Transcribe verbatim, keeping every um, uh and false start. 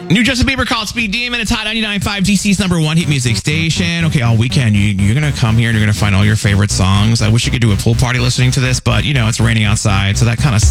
New Justin Bieber called Speed Demon. It's Hot ninety-nine point five, D C's number one hit music station. Okay, all weekend, you, you're going to come here and you're going to find all your favorite songs. I wish you could do a pool party listening to this, but, you know, it's raining outside, so that kind of sucks.